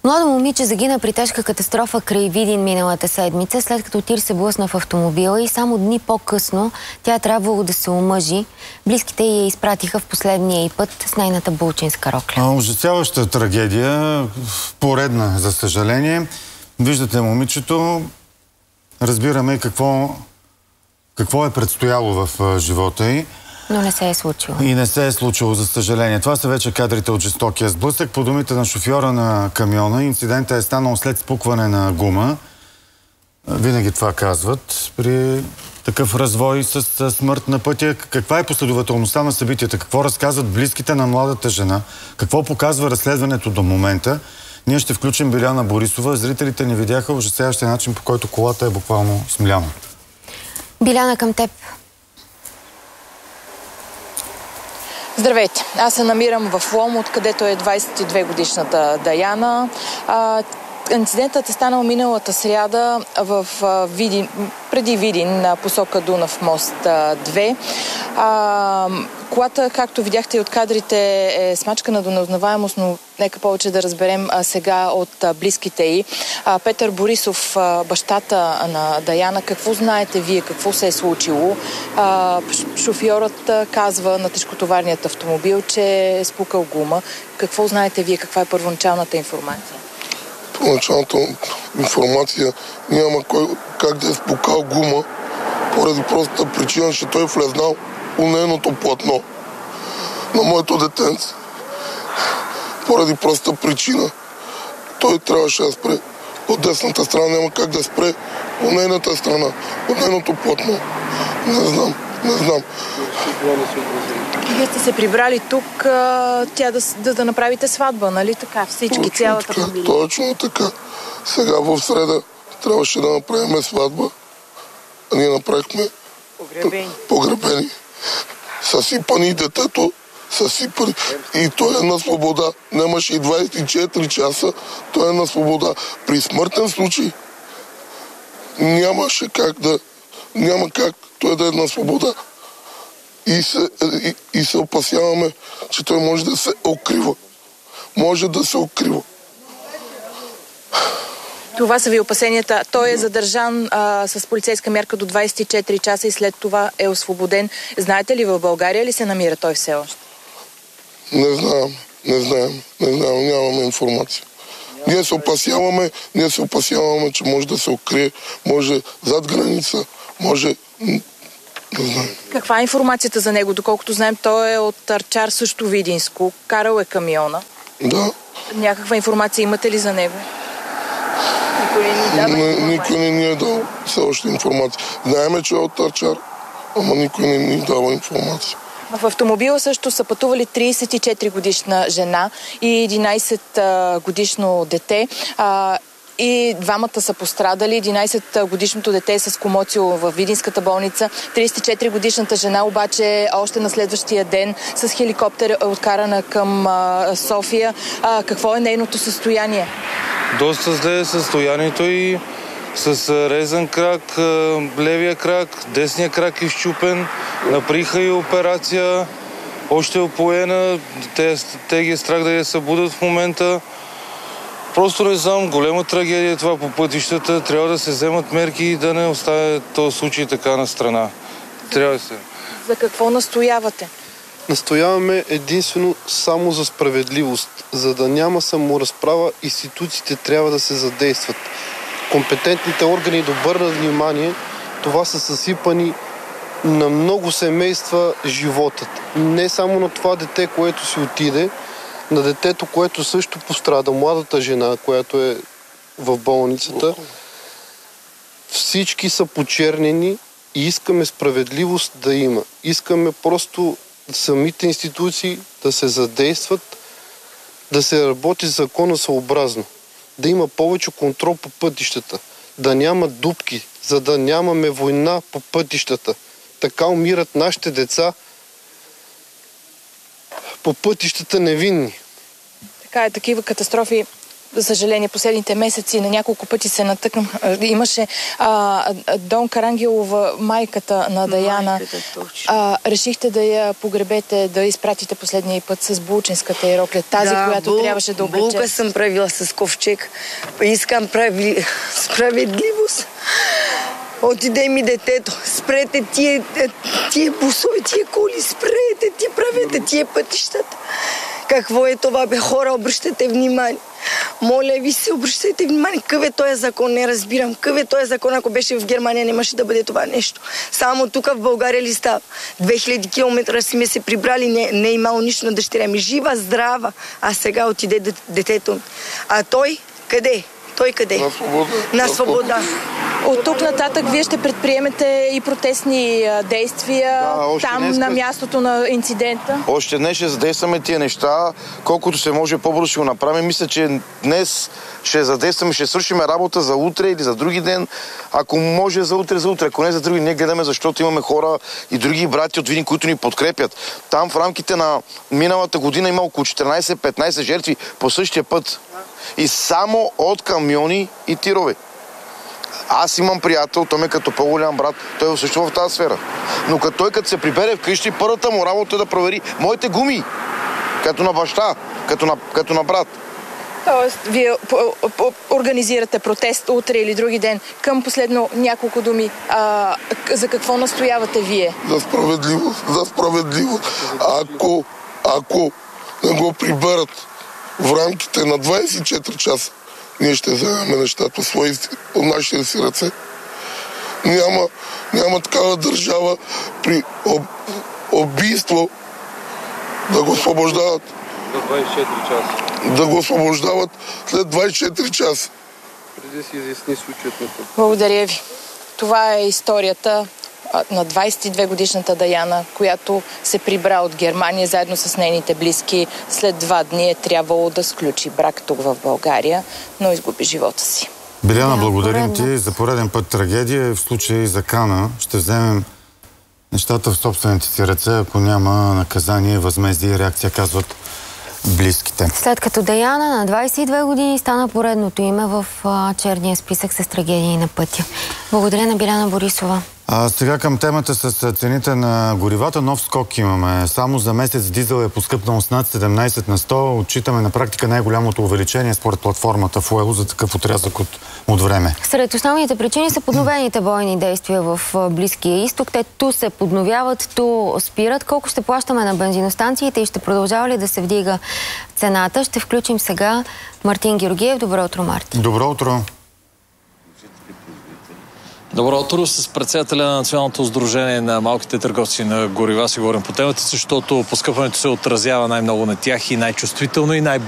Младо момиче загина при тежка катастрофа край Видин миналата седмица, след като тир се блъсна в автомобила и само дни по-късно тя е трябвало да се омъжи. Близките я изпратиха в последния й път с нейната булчинска рокля. Ужасяваща трагедия, поредна, за съжаление. Виждате момичето, разбираме какво е предстояло в живота й. Но не се е случило. И не се е случило, за съжаление. Това са вече кадрите от жестокия сблъсък. По думите на шофьора на камиона, инцидентът е станал след спукване на гума. Винаги това казват. При такъв развой с смърт на пътя. Каква е последователността на събитията? Какво разказват близките на младата жена? Какво показва разследването до момента? Ние ще включим Биляна Борисова. Зрителите ни видяха ужасяващия начин, по който колата е буквално смляна. Биляна, към теб. Здравейте! Аз се намирам в Лом, откъдето е 22-годишната Даяна. Инцидентът е станал миналата сряда в Видин, преди Видин, посока Дунав мост 2. Колата, както видяхте и от кадрите, е смачкана до неузнаваемост, но нека повече да разберем сега от близките й. Петър Борисов, бащата на Даяна, какво знаете вие, какво се е случило? Шофьорът казва на тежкотоварният автомобил, че е спукал гума. Какво знаете вие, каква е първоначалната информация? Първоначалната информация няма как да е спукал гума, поради простата причина, че той е влезнал у нейното платно на моето детенце. Поради простата причина той трябваше да спре от десната страна, няма как да спре по нейната страна, от нейното платно. Не знам. Вие сте се прибрали тук да направите сватба, нали така? Всички, цялата фамилия. Точно така. Сега в среда трябваше да направим сватба, а ние направихме погребени. Съсипани детето, съсипани. И той е на свобода. Нямаше и 24 часа, той е на свобода. При смъртен случай няма как той да е на свобода. И се опасяваме, че той може да се укрива. Това са ви опасенията. Той е задържан с полицейска мярка до 24 часа и след това е освободен. Знаете ли в България ли се намира той все още? Не знаем. Нямаме информация. Ние се опасяваме, че може да се укрие, може зад граница, може... Не знам. Каква е информацията за него? Доколкото знаем, той е от Арчар, също Видинско. Карал е камиона. Да. Някаква информация имате ли за него? Никой не ни е дал все още информация. Знаеме, че е от Арчар, ама никой не ни дава информация. В автомобила също са пътували 34-годишна жена и 11-годишно дете. И двамата са пострадали. 11-годишното дете е с комоцио в Видинската болница. 34-годишната жена обаче още на следващия ден с хеликоптер е откарана към София. Какво е нейното състояние? Доста зле е състоянието и с резан крак, левия крак, десния крак изчупен. Наприха и операция. Още е опоена. Те ги е страх да я събудат в момента. Просто не знам, голема трагедия това по пътищата. Трябва да се вземат мерки и да не оставя този случай така на страна. Трябва да се... За какво настоявате? Настояваме единствено само за справедливост. За да няма саморазправа, институциите трябва да се задействат. Компетентните органи да обърнат внимание, това са съсипани на много семейства животът. Не само на това дете, което си отиде, на детето, което също пострада, младата жена, която е в болницата. Всички са почернени и искаме справедливост да има. Искаме просто самите институции да се задействат, да се работи законосъобразно, да има повече контрол по пътищата, да няма дупки, за да нямаме война по пътищата. Така умират нашите деца по пътищата невинни. Така е, такива катастрофи за съжаление, последните месеци на няколко пъти се натъкнам. Имаше Донка Рангелова, майката на Даяна. Решихте да я погребете, да изпратите последния път с булчинската иероклет. Тази, която трябваше да облече. Булка съм правила с ковчег. Искам справедливост. Отиде ми детето. Спрете тия бусови, тия коли. Спрете, ти правете тия пътищата. Какво е това, бе, хора? Обръщате внимание. Моля ви се, обръщайте внимание. Какъв е този закон? Не разбирам. Какъв е този закон? Ако беше в Германия, нямаше да бъде това нещо. Само тук в България ли става? 2000 километра сме се прибрали, не е имало нищо на дъщеря ми. Жива, здрава. А сега отиде детето. А той къде? Той къде? На свобода. На свобода. От тук нататък вие ще предприемете и протестни действия там на мястото на инцидента? Още днес ще задействаме тия неща, колкото се може по-бързо ще го направим. Мисля, че днес ще задействаме, ще свършим работа за утре или за други ден. Ако може за утре, ако не за други, ние гледаме, защото имаме хора и други брати от Видин, които ни подкрепят. Там в рамките на миналата година има около 14-15 жертви по същия път. И само от камиони и тирове. Аз имам приятел, той ме като по-голям брат, той е също в тази сфера. Но като се прибере вкъщи, първата му работа е да провери моите гуми. Като на баща, като на брат. Тоест, вие организирате протест утре или други ден. Към последно няколко думи. За какво настоявате вие? За справедливост. За справедливост. Ако не го приберат в рамките на 24 часа, ние ще вземем нещата от нашите си ръце. Няма такава държава при убийство да го освобождават. За 24 часа. Да го освобождават след 24 часа. Преди да си изясни случаят на това. Благодаря ви. Това е историята на 22 годишната Даяна, която се прибра от Германия заедно с нейните близки. След 2 дни е трябвало да сключи брак тук в България, но изгуби живота си. Биляна, благодарим ти. За пореден път трагедия. В случай за Кана ще вземем нещата в собствените си ръце, ако няма наказание, възмездие и реакция, казват близките. След като Даяна на 22 години стана поредното име в черния списък с трагедии на пътя. Благодаря на Биляна Борисова. Сега към темата с цените на горивата. Нов скок имаме. Само за месец дизел е поскъпнал с над 17 на 100. Отчитаме на практика най-голямото увеличение според платформата Fuelo за такъв отрязък от време. Сред основните причини са подновените бойни действия в Близкия изток. Те ту се подновяват, ту спират. Колко ще плащаме на бензиностанциите и ще продължава ли да се вдига цената? Ще включим сега Мартин Георгиев. Добро утро, Мартин. Добро утро. Добро утро. С председателя на Националното сдружение на малките търговци на горива си говорим по темата, защото поскъпването се отразява най-много на тях и най-чувствително и